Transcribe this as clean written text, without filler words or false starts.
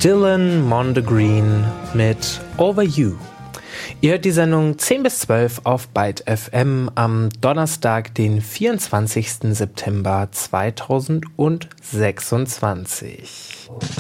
Dylan Mondegreen mit Over You. Ihr hört die Sendung 10 bis 12 auf Byte FM am Donnerstag, den 24. September 2026.